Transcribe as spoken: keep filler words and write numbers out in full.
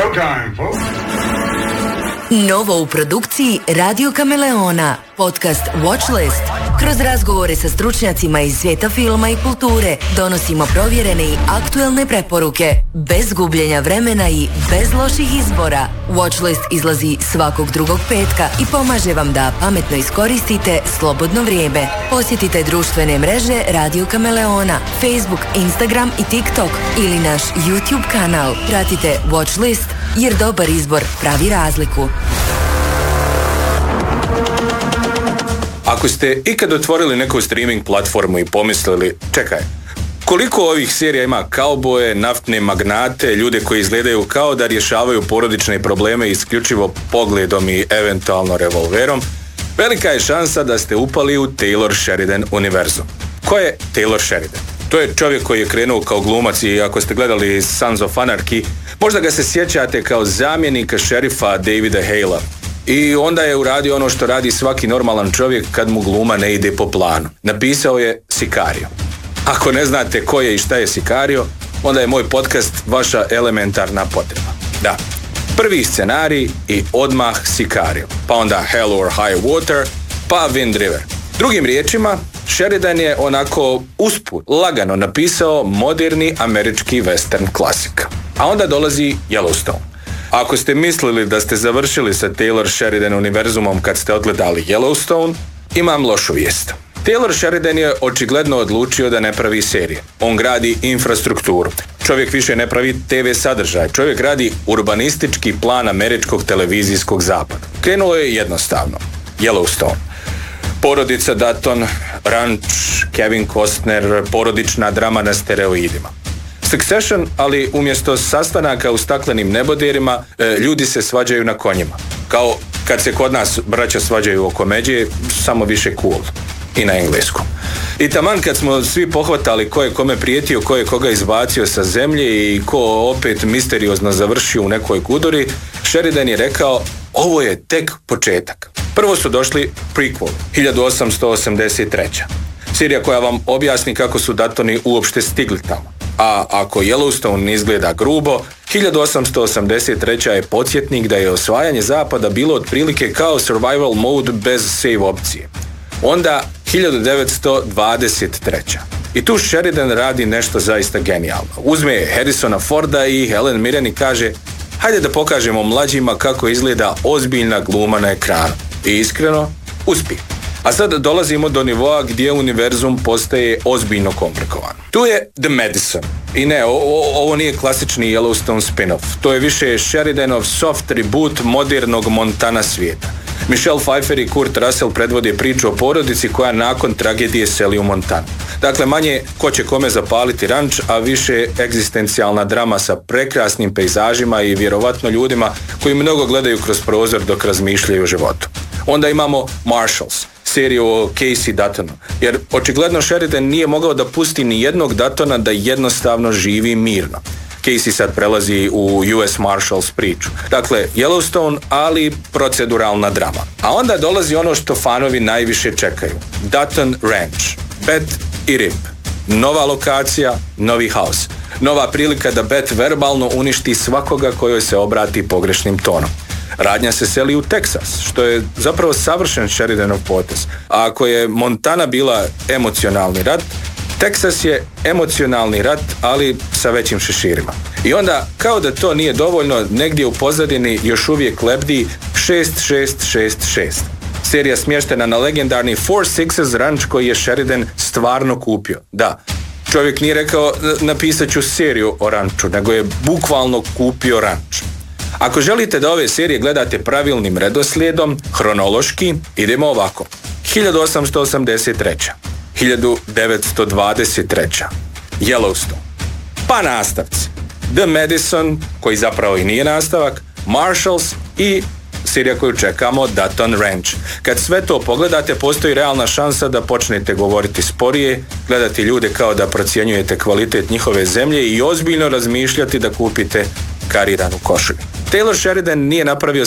time, folks. Novo u produkciji Radio Kameleona, podcast Watchlist. Kroz razgovore sa stručnjacima iz svijeta filma i kulture donosimo provjerene i aktuelne preporuke, bez gubljenja vremena i bez loših izbora. Watchlist izlazi svakog drugog petka i pomaže vam da pametno iskoristite slobodno vrijeme. Posjetite društvene mreže Radio Kameleona, Facebook, Instagram i TikTok ili naš YouTube kanal. Pratite Watchlist jer dobar izbor pravi razliku. Ako ste ikad otvorili neku streaming platformu i pomislili, čekaj, koliko ovih serija ima kauboje, naftne magnate, ljude koji izgledaju kao da rješavaju porodične probleme isključivo pogledom i eventualno revolverom, velika je šansa da ste upali u Taylor Sheridan univerzum. Ko je Taylor Sheridan? To je čovjek koji je krenuo kao glumac i ako ste gledali Sons of Anarchy, možda ga se sjećate kao zamjenika šerifa Davida Halea. I onda je uradio ono što radi svaki normalan čovjek kad mu gluma ne ide po planu. Napisao je Sicario. Ako ne znate ko je i šta je Sicario, onda je moj podcast vaša elementarna potreba. Da, prvi scenarij i odmah Sicario, pa onda Hell or High Water, pa Wind River. Drugim riječima, Sheridan je onako usput, lagano napisao moderni američki western klasik. A onda dolazi Yellowstone. Ako ste mislili da ste završili sa Taylor Sheridan univerzumom kad ste odgledali Yellowstone, imam lošu vijest. Taylor Sheridan je očigledno odlučio da ne pravi serije. On gradi infrastrukturu. Čovjek više ne pravi te ve sadržaj. Čovjek radi urbanistički plan američkog televizijskog zapada. Krenulo je jednostavno. Yellowstone. Porodica Dutton, ranč, Kevin Costner, porodična drama na steroidima. Succession, ali umjesto sastanaka u staklenim neboderima, ljudi se svađaju na konjima. Kao kad se kod nas braća svađaju oko međe, samo više cool. I na engleskom. I taman kad smo svi pohvatali ko je kome prijetio, ko je koga izbacio sa zemlje i ko opet misteriozno završio u nekoj kuduri, Sheridan je rekao, ovo je tek početak. Prvo su došli prequel, hiljadu osamsto osamdeset treća. Serija koja vam objasni kako su Duttoni uopšte stigli tamo. A ako Yellowstone izgleda grubo, hiljadu osamsto osamdeset treća je podsjetnik da je osvajanje zapada bilo otprilike kao survival mode bez save opcije. Onda hiljadu devetsto dvadeset treća. I tu Sheridan radi nešto zaista genijalno. Uzme Harrisona Forda i Helen Mirren i kaže, hajde da pokažemo mlađima kako izgleda ozbiljna gluma na ekranu. I iskreno, uspije. A sad dolazimo do nivoa gdje univerzum postaje ozbiljno komplikovan. Tu je The Madison. I ne, o, o, ovo nije klasični Yellowstone spin-off. To je više Sheridanov soft reboot modernog Montana svijeta. Michelle Pfeiffer i Kurt Russell predvode priču o porodici koja nakon tragedije seli u Montanu. Dakle, manje ko će kome zapaliti ranč, a više egzistencijalna drama sa prekrasnim pejzažima i vjerovatno ljudima koji mnogo gledaju kroz prozor dok razmišljaju o životu. Onda imamo Marshalls, seriju o Casey Duttonu, jer očigledno Sheridan nije mogao da pusti ni jednog Duttona da jednostavno živi mirno. Casey sad prelazi u U S Marshals priču. Dakle, Yellowstone, ali proceduralna drama. A onda dolazi ono što fanovi najviše čekaju. Dutton Ranch. Beth i Rip. Nova lokacija, novi haos. Nova prilika da Beth verbalno uništi svakoga kojoj se obrati pogrešnim tonom. Radnja se seli u Teksas, što je zapravo savršen Sheridanov potez. A ako je Montana bila emocionalni rat, Teksas je emocionalni rat, ali sa većim šeširima. I onda, kao da to nije dovoljno, negdje u pozadini još uvijek lebdi šest šest šest šest. Serija smještena na legendarni Four Sixes ranč koji je Sheridan stvarno kupio. Da, čovjek nije rekao napisat ću seriju o ranču, nego je bukvalno kupio ranč. Ako želite da ove serije gledate pravilnim redoslijedom, hronološki, idemo ovako. hiljadu osamsto osamdeset treća. hiljadu devetsto dvadeset treća. Yellowstone. Pa nastavci. The Madison, koji zapravo i nije nastavak, Marshalls i serija koju čekamo, Dutton Ranch. Kad sve to pogledate, postoji realna šansa da počnete govoriti sporije, gledati ljude kao da procjenjujete kvalitet njihove zemlje i ozbiljno razmišljati da kupite kariranu košulju. Taylor Sheridan nije napravio